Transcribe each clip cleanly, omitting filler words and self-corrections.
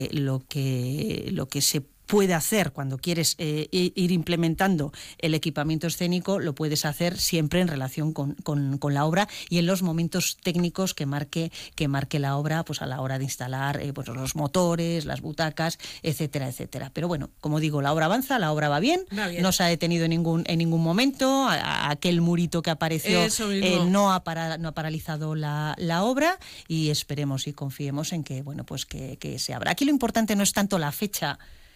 se puede hacer cuando quieres ir implementando el equipamiento escénico, lo puedes hacer siempre en relación con la obra y en los momentos técnicos que marque la obra, pues a la hora de instalar pues los motores, las butacas, etcétera, etcétera. Pero bueno, como digo, la obra avanza, la obra va bien. No se ha detenido en ningún momento. Aquel murito que apareció no ha paralizado la obra, y esperemos y confiemos en que, bueno, pues que se abra. Aquí lo importante no es tanto la fecha,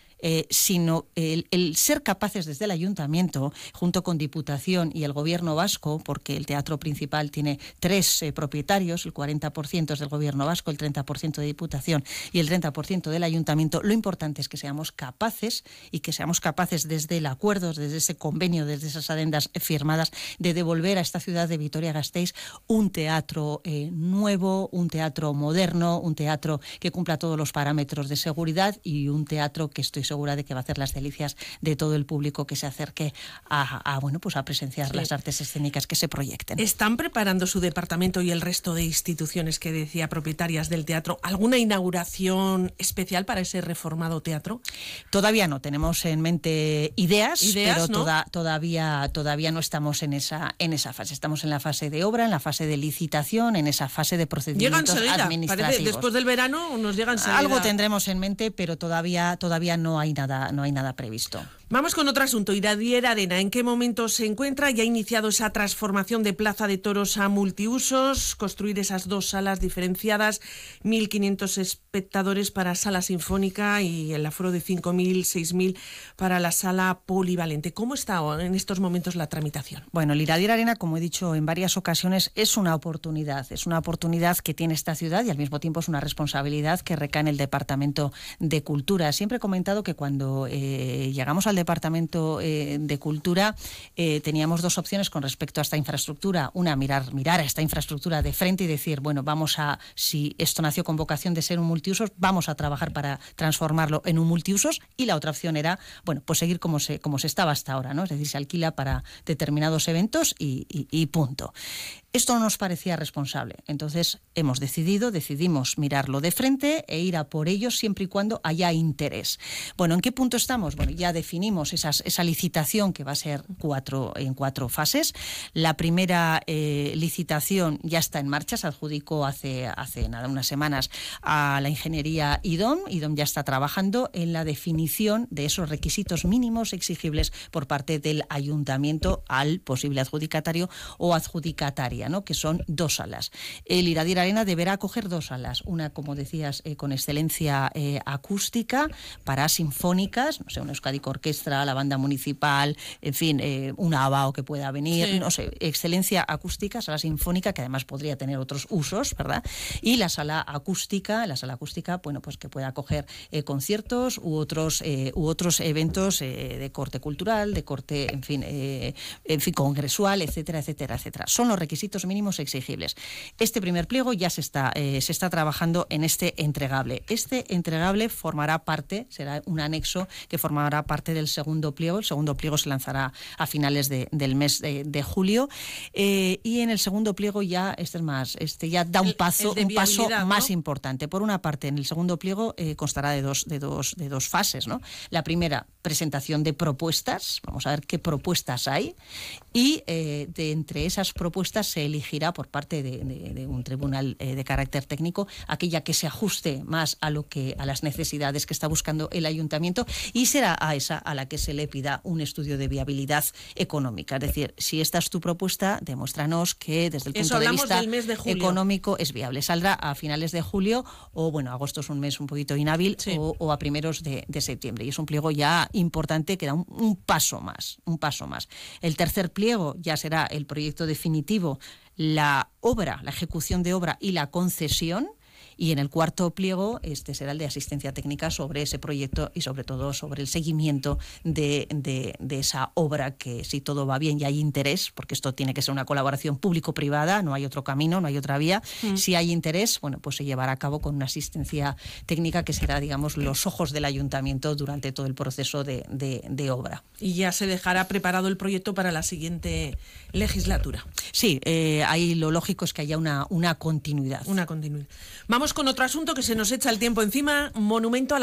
sino el ser capaces desde el Ayuntamiento, junto con Diputación y el Gobierno vasco, porque el teatro principal tiene 3 propietarios, el 40% es del Gobierno vasco, el 30% de Diputación y el 30% del Ayuntamiento. Lo importante es que seamos capaces, y que seamos capaces desde el acuerdo, desde ese convenio, desde esas adendas firmadas, de devolver a esta ciudad de Vitoria-Gasteiz un teatro nuevo, un teatro moderno, un teatro que cumpla todos los parámetros de seguridad, y un teatro que estoy segura de que va a hacer las delicias de todo el público que se acerque a presenciar las artes escénicas que se proyecten. ¿Están preparando su departamento y el resto de instituciones que decía propietarias del teatro alguna inauguración especial para ese reformado teatro? Todavía no, tenemos en mente ideas, pero ¿no? todavía no estamos en esa fase. Estamos en la fase de obra, en la fase de licitación, en esa fase de procedimientos administrativos. Parece, después del verano nos llega enseguida. Algo tendremos en mente, pero todavía no hay nada previsto. Vamos con otro asunto. Iradier Arena, ¿en qué momento se encuentra? Ya ha iniciado esa transformación de Plaza de Toros a multiusos, construir esas 2 salas diferenciadas, 1.500 espectadores para sala sinfónica y el aforo de 5.000, 6.000 para la sala polivalente. ¿Cómo está en estos momentos la tramitación? Bueno, el Iradier Arena, como he dicho en varias ocasiones, es una oportunidad que tiene esta ciudad, y al mismo tiempo es una responsabilidad que recae en el Departamento de Cultura. Siempre he comentado que cuando llegamos al Departamento de Cultura teníamos 2 opciones con respecto a esta infraestructura. Una, mirar a esta infraestructura de frente y decir, bueno, si esto nació con vocación de ser un multiusos, vamos a trabajar para transformarlo en un multiusos. Y la otra opción era, bueno, pues seguir como se estaba hasta ahora, ¿no? Es decir, se alquila para determinados eventos y punto. Esto no nos parecía responsable. Entonces decidimos mirarlo de frente e ir a por ello siempre y cuando haya interés. Bueno, ¿en qué punto estamos? Bueno, ya definimos esa licitación, que va a ser en 4 fases. La primera licitación ya está en marcha, se adjudicó hace unas semanas a la ingeniería IDOM. IDOM ya está trabajando en la definición de esos requisitos mínimos exigibles por parte del Ayuntamiento al posible adjudicatario o adjudicataria, ¿no? Que son 2 salas. El Iradier Arena deberá acoger 2 salas, una, como decías, con excelencia acústica para sinfónicas, no sé, una Euskadiko Orquestra, la banda municipal, en fin, una ABAO que pueda venir, no sé, excelencia acústica, sala sinfónica, que además podría tener otros usos, ¿verdad? Y la sala acústica, bueno, pues que pueda acoger conciertos u otros eventos de corte cultural, de corte, en fin, congresual, etcétera, etcétera, etcétera. Son los requisitos mínimos exigibles. Este primer pliego ya se está trabajando en este entregable. Este entregable será un anexo que formará parte del segundo pliego. El segundo pliego se lanzará a finales del mes de julio, y en el segundo pliego ya ya da un paso ¿no? más importante. Por una parte, en el segundo pliego constará de dos fases, ¿no? La primera, presentación de propuestas. Vamos a ver qué propuestas hay, y de entre esas propuestas se elegirá por parte de un tribunal de carácter técnico aquella que se ajuste más a las necesidades que está buscando el Ayuntamiento, y será a esa a la que se le pida un estudio de viabilidad económica. Es decir, si esta es tu propuesta, demuéstranos que desde el punto de vista económico es viable. Saldrá a finales de julio, o bueno, agosto es un mes un poquito inhábil, o a primeros de septiembre, y es un pliego ya importante que da un paso más. El tercer pliego ya será el proyecto definitivo, la ejecución de obra y la concesión. Y en el cuarto pliego será el de asistencia técnica sobre ese proyecto y sobre todo sobre el seguimiento de esa obra, que si todo va bien y hay interés, porque esto tiene que ser una colaboración público-privada, no hay otro camino, no hay otra vía. Si hay interés, bueno, pues se llevará a cabo con una asistencia técnica que será, digamos, los ojos del Ayuntamiento durante todo el proceso de obra. Y ya se dejará preparado el proyecto para la siguiente legislatura. Sí, ahí lo lógico es que haya una continuidad. Vamos con otro asunto que se nos echa el tiempo encima. Monumento a la